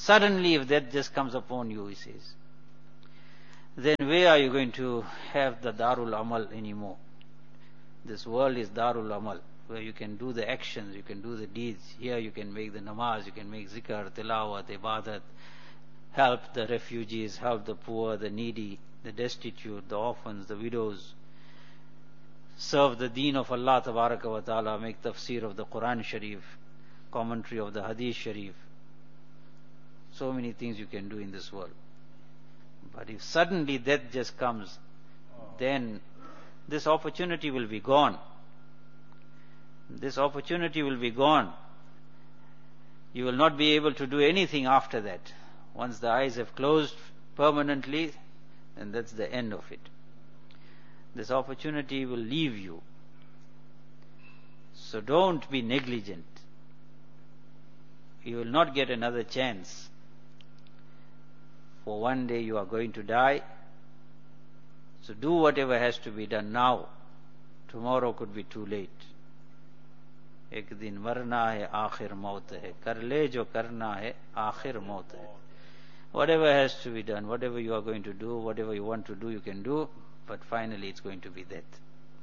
Suddenly if that just comes upon you, he says, then where are you going to have the Darul Amal anymore? This world is Darul Amal, where you can do the actions, you can do the deeds. Here you can make the namaz, you can make zikr, tilawat, ibadat, help the refugees, help the poor, the needy, the destitute, the orphans, the widows. Serve the deen of Allah Tabaraka wa Ta'ala, make tafsir of the Quran Sharif, commentary of the Hadith Sharif. So many things you can do in this world. But if suddenly death just comes, then this opportunity will be gone. This opportunity will be gone. You will not be able to do anything after that. Once the eyes have closed permanently, then that's the end of it. This opportunity will leave you. So don't be negligent. You will not get another chance. For one day you are going to die. So do whatever has to be done now. Tomorrow could be too late. एक दिन मरना है आखिर मौत है कर ले जो करना है आखिर मौत है. Whatever has to be done, whatever you are going to do, whatever you want to do, you can do, but finally it's going to be death.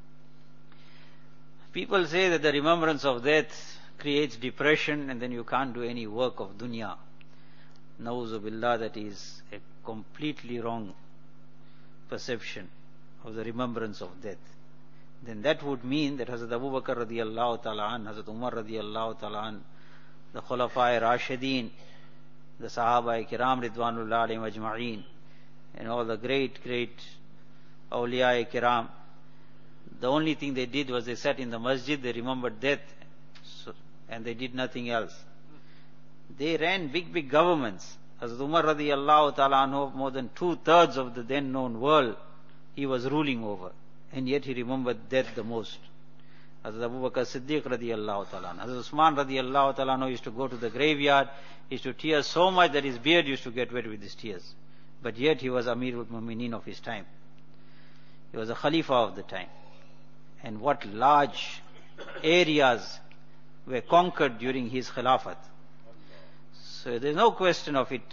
People say that the remembrance of death creates depression and then you can't do any work of dunya. Na'uzu billah, that is a completely wrong perception of the remembrance of death. Then that would mean that Hazrat Abu Bakr radiyallahu ta'ala an, Hazrat Umar radiyallahu ta'ala an, the Khulafai Rashideen, the Sahaba Kiram Ridwanullah alayhim ajma'een, and all the great awliya Kiram, the only thing they did was they sat in the masjid, they remembered death, and they did nothing else. They ran big governments. Hazrat Umar radiyallahu ta'ala anhu, more than 2/3 of the then known world, he was ruling over. And yet he remembered death the most. Hazrat Abu Bakr Siddiq radiyallahu ta'ala. Hazrat Usman radiyallahu ta'ala used to go to the graveyard, he used to tear so much that his beard used to get wet with his tears. But yet he was Amirul Mu'mineen of his time. He was a Khalifa of the time. And what large areas were conquered during his Khilafat. So there is no question of it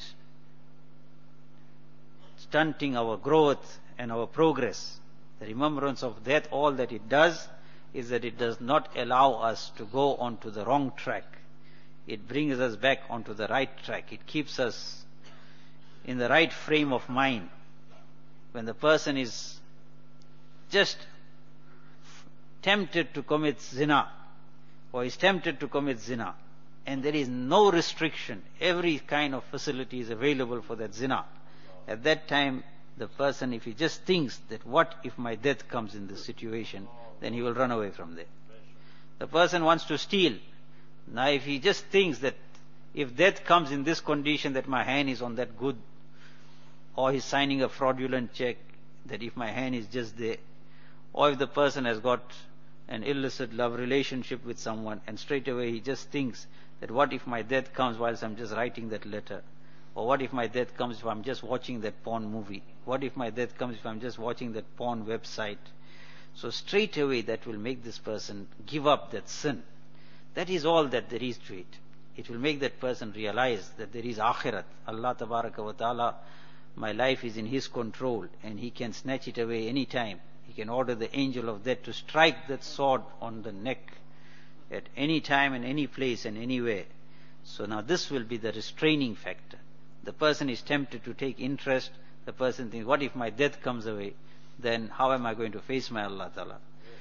stunting our growth and our progress. The remembrance of death, all that it does is that it does not allow us to go onto the wrong track. It brings us back onto the right track. It keeps us in the right frame of mind. When the person is just tempted to commit zina, or is tempted to commit zina, and there is no restriction, every kind of facility is available for that zina. At that time, the person, if he just thinks that what if my death comes in this situation, then he will run away from there. The person wants to steal. Now if he just thinks that if death comes in this condition, that my hand is on that good, or he's signing a fraudulent check, that if my hand is just there, or if the person has got an illicit love relationship with someone, and straight away he just thinks that what if my death comes whilst I'm just writing that letter, or what if my death comes if I'm just watching that porn movie, what if my death comes if I'm just watching that porn website. So straight away that will make this person give up that sin. That is all that there is to it. It will make that person realize that there is akhirat. Allah Tabaraka wa Ta'ala, my life is in His control and He can snatch it away any time. He can order the angel of death to strike that sword on the neck at any time and any place and anywhere. So now this will be the restraining factor. The person is tempted to take interest. The person thinks, what if my death comes away? Then how am I going to face my Allah Ta'ala?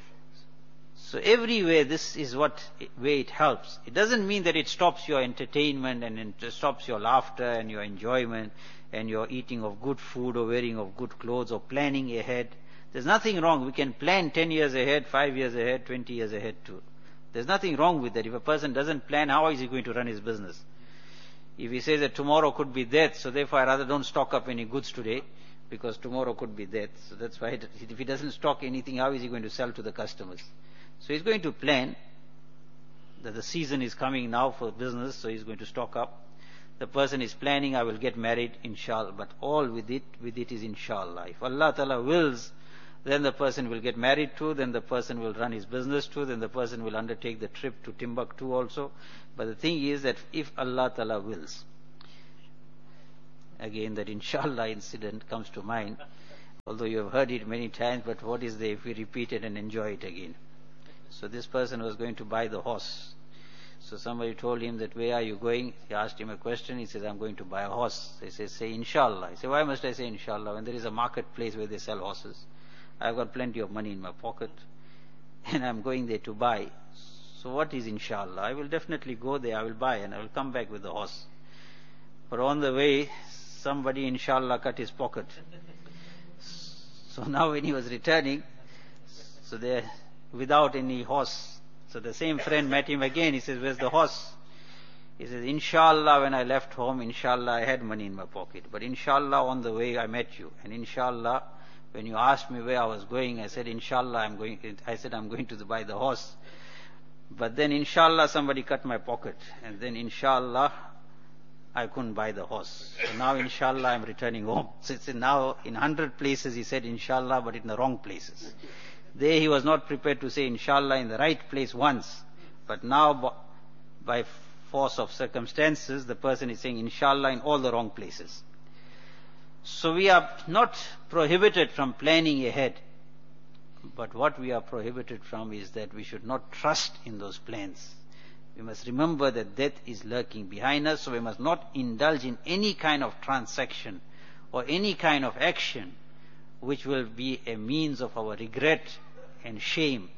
So everywhere this is what way it helps. It doesn't mean that it stops your entertainment and it stops your laughter and your enjoyment and your eating of good food or wearing of good clothes or planning ahead. There's nothing wrong. We can plan 10 years ahead, 5 years ahead, 20 years ahead too. There's nothing wrong with that. If a person doesn't plan, how is he going to run his business? If he says that tomorrow could be death, so therefore I rather don't stock up any goods today, because tomorrow could be death. So that's why if he doesn't stock anything, how is he going to sell to the customers? So he's going to plan that the season is coming now for business, so he's going to stock up. The person is planning, I will get married, inshallah, but all with it is inshallah. If Allah Ta'ala wills, then the person will get married too, then the person will run his business too, then the person will undertake the trip to Timbuktu also. But the thing is that if Allah Ta'ala wills, Again, that inshallah incident comes to mind. Although you have heard it many times, but what is there if we repeat it and enjoy it again? So this person was going to buy the horse. So somebody told him that, where are you going? He asked him a question. He says, I'm going to buy a horse. He says, say inshallah. He said, why must I say inshallah when there is a marketplace where they sell horses? I've got plenty of money in my pocket and I'm going there to buy. So what is inshallah? I will definitely go there, I will buy and I will come back with the horse. But on the way, somebody inshallah cut his pocket. So now when he was returning, so there, without any horse, so the same friend met him again. He says, where's the horse? He says, inshallah when I left home, inshallah I had money in my pocket. But inshallah on the way I met you. And inshallah when you asked me where I was going, I said, inshallah I'm going to buy the horse. But then inshallah somebody cut my pocket. And then inshallah I couldn't buy the horse. So now inshallah I'm returning home. So it's now in 100 places he said inshallah, but in the wrong places. There he was not prepared to say inshallah in the right place once. But now by force of circumstances, the person is saying inshallah in all the wrong places. So we are not prohibited from planning ahead. But what we are prohibited from is that we should not trust in those plans. We must remember that death is lurking behind us, so we must not indulge in any kind of transaction or any kind of action which will be a means of our regret and shame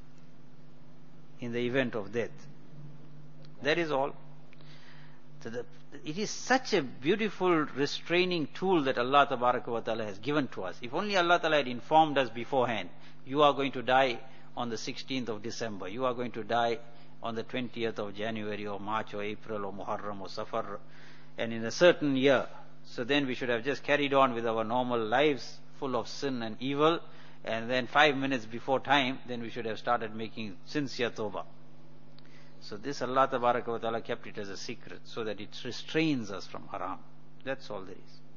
in the event of death. That is all. So it is such a beautiful restraining tool that Allah Ta'ala has given to us. If only Allah Ta'ala had informed us beforehand, you are going to die on the 16th of December, you are going to die on the 20th of January or March or April or Muharram or Safar, and in a certain year. So then we should have just carried on with our normal lives full of sin and evil, and then 5 minutes before time, then we should have started making sincere tawbah. So this Allah Ta'ala kept it as a secret so that it restrains us from haram. That's all there is.